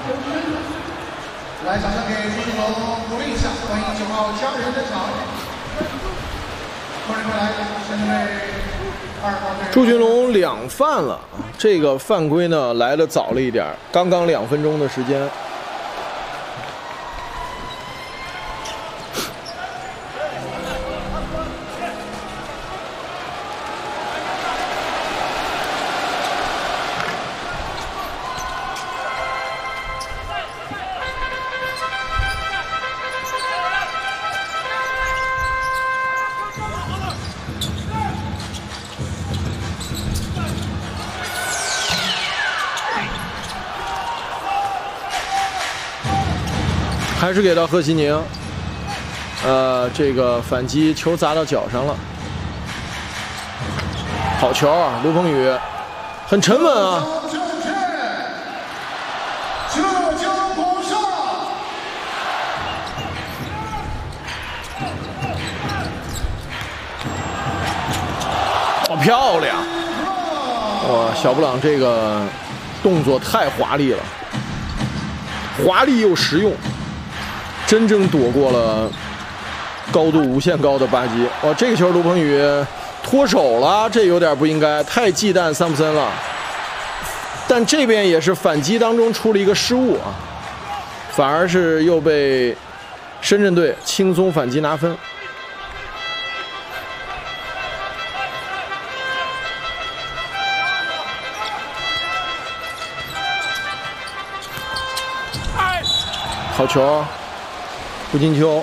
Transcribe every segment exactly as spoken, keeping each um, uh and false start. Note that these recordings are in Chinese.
来，掌声给朱俊龙鼓励一下，欢迎九号家人登场。欢迎回来，现在为二号队。 朱俊龙两犯了，这个犯规呢来的早了一点，刚刚两分钟的时间。 还是给到贺西宁，呃，这个反击球砸到脚上了，好球啊！卢鹏宇很沉稳啊。 浙江广厦， 好漂亮！哇，小布朗这个动作太华丽了，华丽又实用。 真正躲过了高度无限高的巴基。哇，这个球卢鹏宇脱手了，这有点不应该，太忌惮桑普森了。但这边也是反击当中出了一个失误啊，反而是又被深圳队轻松反击拿分。好球！ 胡金秋，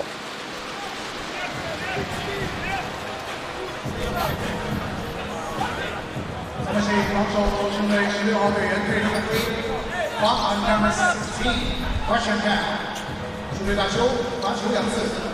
咱们是防守球队十六号队员对犯规，罚款 number sixteen， question count，球队打球，罚球两次。